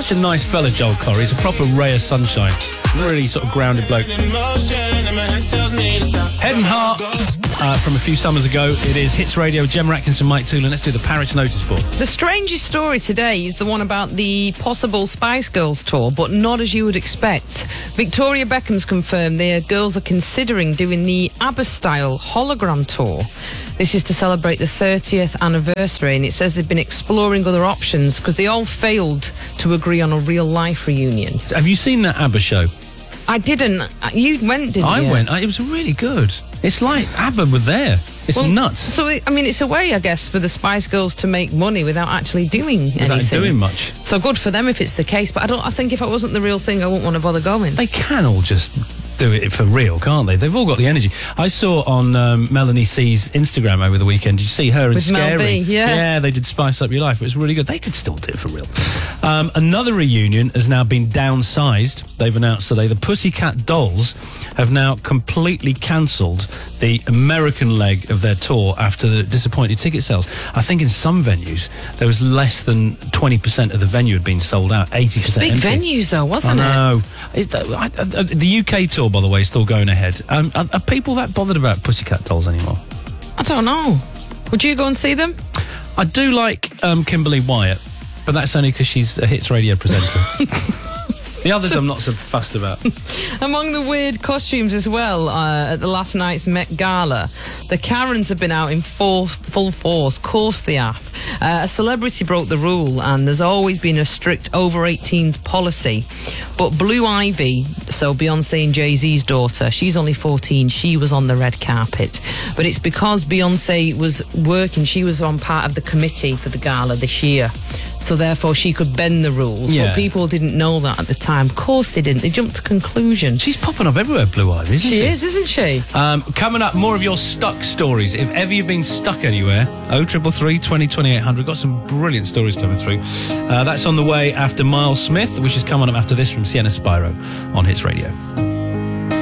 such a nice fella, Joel Corey. He's a proper ray of sunshine. Really sort of grounded bloke. Head and Heart from a few summers ago. It is Hits Radio, Gemma Atkinson, Mike Toolan. Let's do the Parish Notice Board. The strangest story today is the one about the possible Spice Girls tour, but not as you would expect. Victoria Beckham's confirmed their girls are considering doing the ABBA-style hologram tour. This is to celebrate the 30th anniversary, and it says they've been exploring other options because they all failed to agree on a real-life reunion. Have you seen that ABBA show? I didn't. You went, didn't you? I went. It was really good. It's like ABBA were there. It's nuts. So, it's a way, I guess, for the Spice Girls to make money without actually doing anything. Without doing much. So good for them if it's the case, but I think if it wasn't the real thing, I wouldn't want to bother going. They can all just do it for real, can't they? They've all got the energy. I saw on Melanie C's Instagram over the weekend. Did you see her and With Scary? Mel B, yeah. Yeah, they did Spice Up Your Life. It was really good. They could still do it for real. Another reunion has now been downsized. They've announced today the Pussycat Dolls have now completely cancelled the American leg of their tour after the disappointed ticket sales. I think in some venues there was less than 20% of the venue had been sold out. 80% Big empty. venues though, wasn't it? I know. The UK tour, by the way, is still going ahead. Are people that bothered about Pussycat Dolls anymore? I don't know. Would you go and see them? I do like Kimberly Wyatt, but that's only because she's a Hits Radio presenter. The others I'm not so fussed about. Among the weird costumes as well, at the last night's Met Gala, the Karens have been out in full force. Of course they have. A celebrity broke the rule, and there's always been a strict over-18s policy. But Blue Ivy, so Beyonce and Jay-Z's daughter, she's only 14. She was on the red carpet. But it's because Beyonce was working. She was on part of the committee for the gala this year. So therefore she could bend the rules. Yeah. But people didn't know that at the time. Of course they didn't. They jumped to conclusion. She's popping up everywhere, Blue Ivy, isn't she? She is, isn't she? Coming up, more of your stuck stories. If ever you've been stuck anywhere, 0333 20 2800. Got some brilliant stories coming through. That's on the way after Miles Smith, which is coming up after this from Sienna Spyro on Hits Radio.